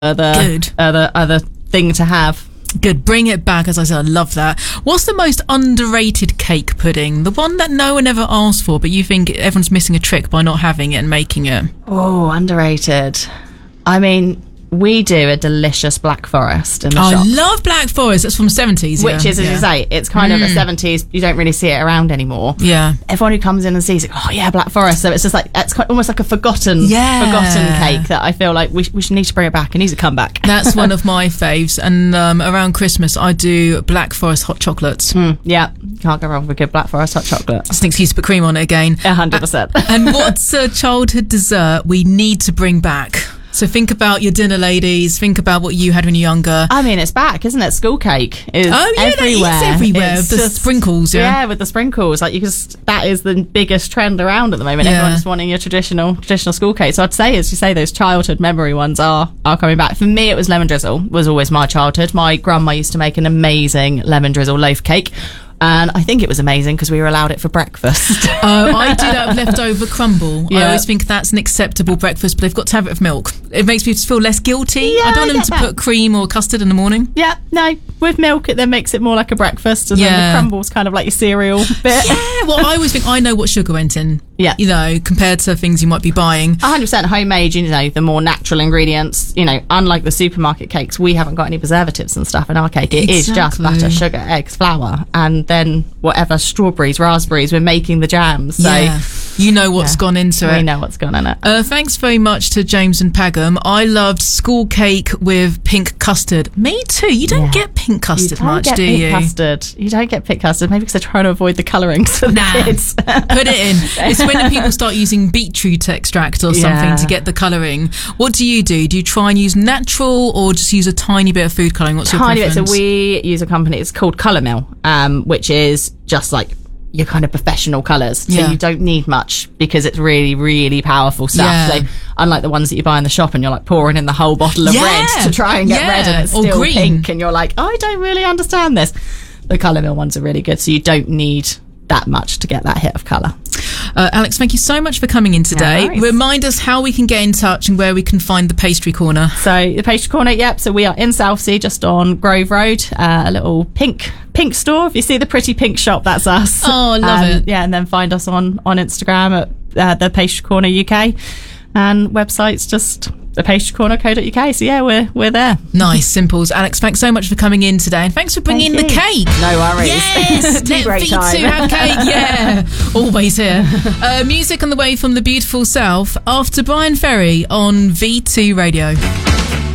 other thing to have. Good. Bring it back. As I said, I love that. What's the most underrated cake pudding? The one that no one ever asked for, but you think everyone's missing a trick by not having it and making it? Oh, underrated. I mean, we do a delicious Black Forest in the shop. I love Black Forest. That's from the 70s. Which is, as you say, it's kind of a 70s. You don't really see it around anymore. Yeah. Everyone who comes in and sees it, oh yeah, Black Forest. So it's just like, it's almost like a forgotten cake that I feel like we should need to bring it back. It needs to come back. That's one of my faves. And around Christmas, I do Black Forest hot chocolates. Yeah. Can't go wrong with good Black Forest hot chocolate. Just an excuse to put cream on it again. 100%. And what's a childhood dessert we need to bring back? So think about your dinner, ladies. Think about what you had when you were younger. I mean, it's back, isn't it? School cake is everywhere. It's everywhere. With the sprinkles, yeah, with the sprinkles. Like that is the biggest trend around at the moment. Everyone's wanting your traditional school cake. So I'd say, as you say, those childhood memory ones are coming back. For me, it was lemon drizzle. Was always my childhood. My grandma used to make an amazing lemon drizzle loaf cake. And I think it was amazing because we were allowed it for breakfast. I do that with leftover crumble. I always think that's an acceptable breakfast, but they've got to have it with milk. It makes me feel less guilty. I don't want them to put cream or custard in the morning. Yeah, no. With milk, it then makes it more like a breakfast, and then the crumble's kind of like your cereal bit. Yeah, well, I always think I know what sugar went in. Yeah. You know, compared to things you might be buying. 100% homemade, you know, the more natural ingredients. You know, unlike the supermarket cakes, we haven't got any preservatives and stuff in our cake. It is just butter, sugar, eggs, flour, and then whatever, strawberries, raspberries, we're making the jams. So you know what's gone into it. We know what's gone in it. Thanks very much to James and Pagham. I loved school cake with pink custard. Me too. You don't get pink custard much, do you? You don't get pink custard. Maybe because they're trying to avoid the colourings for the kids. Put it in. It's when people start using beetroot extract or something to get the colouring. What do? Do you try and use natural or just use a tiny bit of food colouring? What's your preference? Tiny bit. So we use a company, it's called Colour Mill, which is just like your kind of professional colours. So you don't need much because it's really, really powerful stuff. So unlike the ones that you buy in the shop and you're like pouring in the whole bottle of red to try and get red and it's still green. Pink and you're like, I don't really understand this. The Colour Mill ones are really good. So you don't need that much to get that hit of colour. Alex, thank you so much for coming in today. Remind us how we can get in touch and where we can find the Pastry Corner. So the Pastry Corner, so we are in Southsea, just on Grove Road, a little pink store. If you see the pretty pink shop, that's us. Oh, love it. Yeah, and then find us on Instagram at the Pastry Corner UK, and website's just thepastrycorner.co.uk. So we're there. Nice, simples. Alex, thanks so much for coming in today, and thanks for bringing in the cake. No worries. Yes, great time. V2 have cake. Always here. Music on the way from the beautiful South after Brian Ferry on V2 Radio.